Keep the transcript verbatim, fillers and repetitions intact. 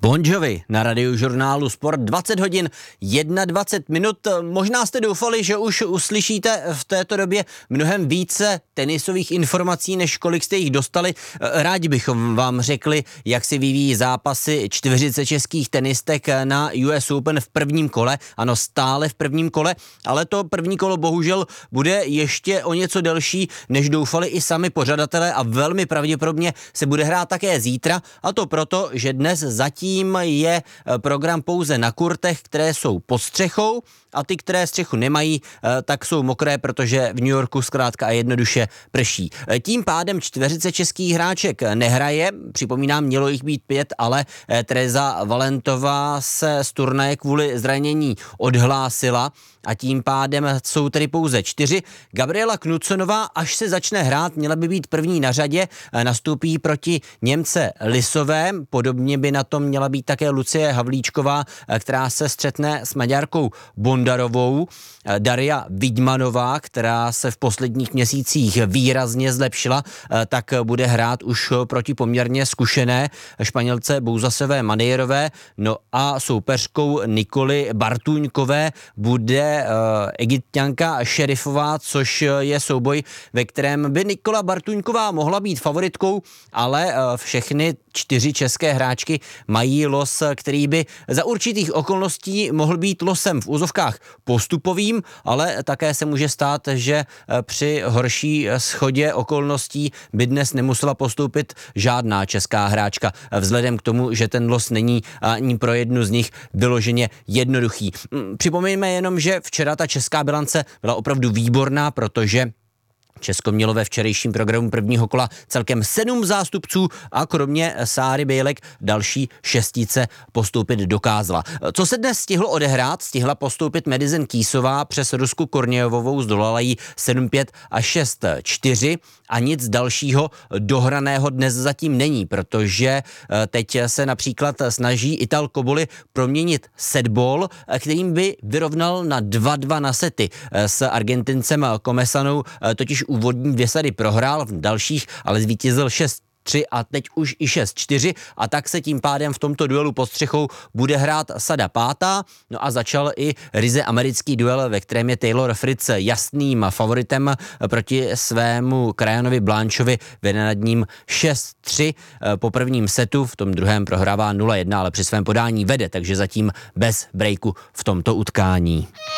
Bon Jovi na Radiožurnálu Sport, dvacet hodin dvacet jedna minut. Možná jste doufali, že už uslyšíte v této době mnohem více tenisových informací, než kolik jste jich dostali. Rádi bychom vám řekli, jak si vyvíjí zápasy čtyřice českých tenistek na U S Open v prvním kole. Ano, stále v prvním kole, ale to první kolo bohužel bude ještě o něco delší, než doufali i sami pořadatelé, a velmi pravděpodobně se bude hrát také zítra, a to proto, že dnes zatím je program pouze na kurtech, které jsou pod střechou, a ty, které střechu nemají, tak jsou mokré, protože v New Yorku zkrátka a jednoduše prší. Tím pádem čtveřice českých hráček nehraje, připomínám, mělo jich být pět, ale Tereza Valentová se z turnaje kvůli zranění odhlásila a tím pádem jsou tedy pouze čtyři. Gabriela Knudsenová, až se začne hrát, měla by být první na řadě, nastoupí proti Němce Lisové, podobně by na tom měla být také Lucie Havlíčková, která se střetne s Maďarkou Bondarovou. Daria Vidmanová, která se v posledních měsících výrazně zlepšila, tak bude hrát už proti poměrně zkušené Španělce Bouzasové Madejrové. No a soupeřkou Nikoly Bartuňkové bude uh, Egypťanka Šerifová, což je souboj, ve kterém by Nikola Bartuňková mohla být favoritkou, ale uh, všechny čtyři české hráčky mají los, který by za určitých okolností mohl být losem v úzovkách postupovým, ale také se může stát, že při horší shodě okolností by dnes nemusela postoupit žádná česká hráčka, vzhledem k tomu, že ten los není ani pro jednu z nich vyloženě jednoduchý. Připomeňme jenom, že včera ta česká bilance byla opravdu výborná, protože Česko mělo ve včerejším programu prvního kola celkem sedm zástupců a kromě Sáry Bejlek další šestice postoupit dokázala. Co se dnes stihlo odehrát? Stihla postoupit Madison Keysová přes Rusku Kornějovovou, zdolala jí sedm pět a šest čtyři a nic dalšího dohraného dnes zatím není, protože teď se například snaží Ital Koboli proměnit setball, kterým by vyrovnal na dva dva na sety s Argentincem Comesanou, totiž úvodní dvě sady prohrál, v dalších ale zvítězil šest tři a teď už i šest čtyři, a tak se tím pádem v tomto duelu pod střechou bude hrát sada pátá. No a začal i ryze americký duel, ve kterém je Taylor Fritz jasným favoritem proti svému krajanovi Blanchovi, vede nad ním šest tři po prvním setu, v tom druhém prohrává nula jedna, ale při svém podání vede, takže zatím bez breaku v tomto utkání.